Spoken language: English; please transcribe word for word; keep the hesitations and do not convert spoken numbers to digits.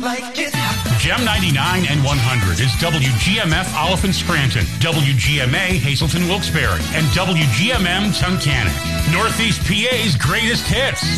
like it. Gem ninety-nine and one hundred is W G M F Oliphant Scranton, W G M A Hazleton Wilkes-Barre, and W G M M Tunkhannock. Northeast P A's greatest hits.